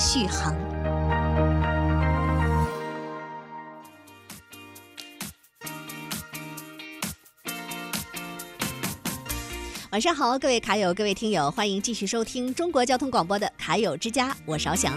续航。晚上好，各位卡友，各位听友，欢迎继续收听中国交通广播的卡友之家，我邵翔。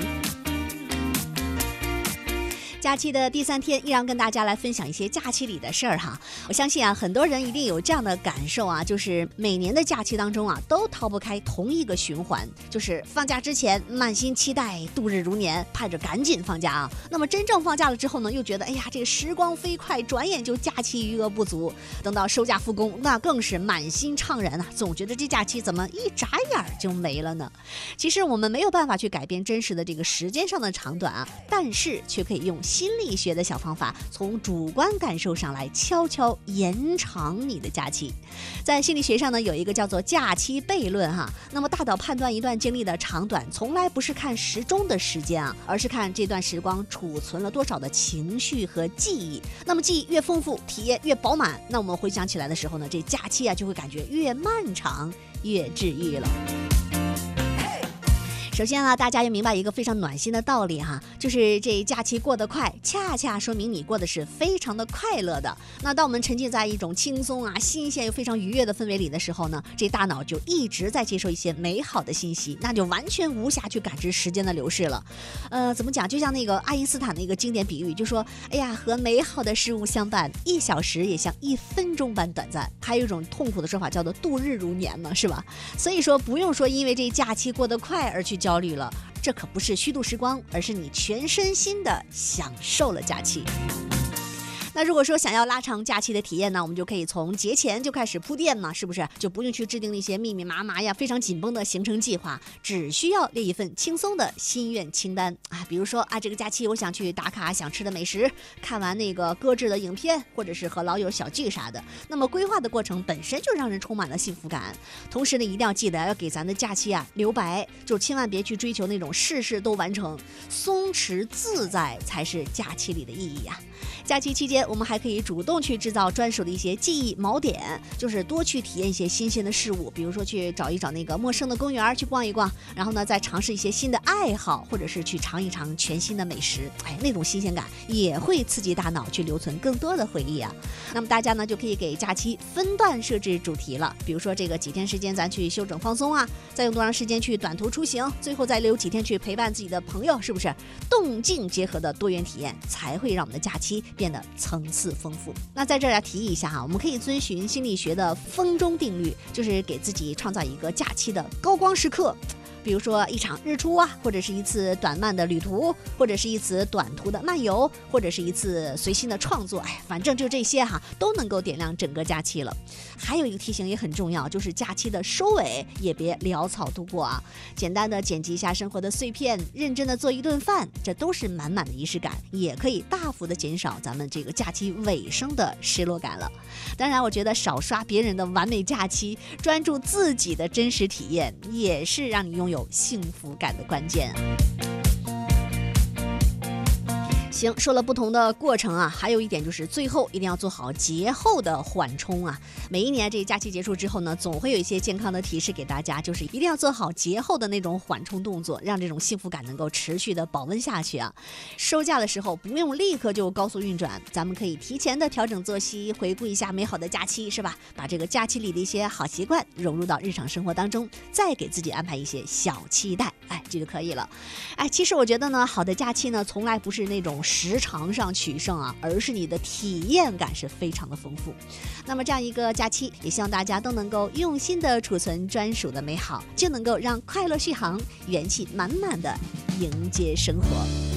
假期的第3天，依然跟大家来分享一些假期里的事儿哈。我相信啊，很多人一定有这样的感受啊，就是每年的假期当中啊，都逃不开同一个循环，就是放假之前满心期待，度日如年，盼着赶紧放假啊。那么真正放假了之后呢，又觉得哎呀，这个时光飞快，转眼就假期余额不足。等到收假复工，那更是满心怅然啊，总觉得这假期怎么一眨眼就没了呢？其实我们没有办法去改变真实的这个时间上的长短啊，但是却可以用心理学的小方法，从主观感受上来悄悄延长你的假期。在心理学上呢，有一个叫做假期悖论哈。那么大脑判断一段经历的长短，从来不是看时钟的时间啊，而是看这段时光储存了多少的情绪和记忆。那么记忆越丰富，体验越饱满，那我们回想起来的时候呢，这假期啊就会感觉越漫长，越治愈了。首先呢，大家要明白一个非常暖心的道理哈，就是这假期过得快，恰恰说明你过得是非常的快乐的。那当我们沉浸在一种轻松啊、新鲜又非常愉悦的氛围里的时候呢，这大脑就一直在接受一些美好的信息，那就完全无暇去感知时间的流逝了。怎么讲？就像那个爱因斯坦的一个经典比喻，就说，哎呀，和美好的事物相伴，1小时也像1分钟般短暂。还有一种痛苦的说法叫做度日如年嘛，是吧？所以说不用说因为这假期过得快而去焦虑了，这可不是虚度时光，而是你全身心的享受了假期。那如果说想要拉长假期的体验呢，我们就可以从节前就开始铺垫嘛，是不是？就不用去制定那些密密麻麻呀、非常紧绷的行程计划，只需要列一份轻松的心愿清单啊。比如说啊，这个假期我想去打卡想吃的美食，看完那个搁置的影片，或者是和老友小聚啥的。那么规划的过程本身就让人充满了幸福感。同时呢，一定要记得要给咱的假期啊留白，就千万别去追求那种事事都完成，松弛自在才是假期里的意义啊。假期期间，我们还可以主动去制造专属的一些记忆锚点，就是多去体验一些新鲜的事物，比如说去找一找那个陌生的公园去逛一逛，然后呢再尝试一些新的爱好，或者是去尝一尝全新的美食，那种新鲜感也会刺激大脑去留存更多的回忆啊。那么大家呢就可以给假期分段设置主题了，比如说这个几天时间咱去休整放松啊，再用多长时间去短途出行，最后再留几天去陪伴自己的朋友，是不是？动静结合的多元体验才会让我们的假期变得层次丰富。那在这儿要提议一下哈，我们可以遵循心理学的风中定律，就是给自己创造一个假期的高光时刻。比如说一场日出啊，或者是一次短慢的旅途，或者是一次短途的漫游，或者是一次随心的创作，反正就这些哈，都能够点亮整个假期了。还有一个提醒也很重要，就是假期的收尾也别潦草度过啊，简单的剪辑一下生活的碎片，认真的做一顿饭，这都是满满的仪式感，也可以大幅的减少咱们这个假期尾声的失落感了。当然我觉得少刷别人的完美假期，专注自己的真实体验，也是让你拥有幸福感的关键啊。行，说了不同的过程啊，还有一点就是最后一定要做好节后的缓冲啊。每一年这假期结束之后呢，总会有一些健康的提示给大家，就是一定要做好节后的那种缓冲动作，让这种幸福感能够持续的保温下去啊。收假的时候不用立刻就高速运转，咱们可以提前的调整作息，回顾一下美好的假期，是吧？把这个假期里的一些好习惯融入到日常生活当中，再给自己安排一些小期待，这就可以了。其实我觉得呢，好的假期呢，从来不是那种时长上取胜啊，而是你的体验感是非常的丰富。那么这样一个假期，也希望大家都能够用心的储存专属的美好，就能够让快乐续航，元气满满的迎接生活。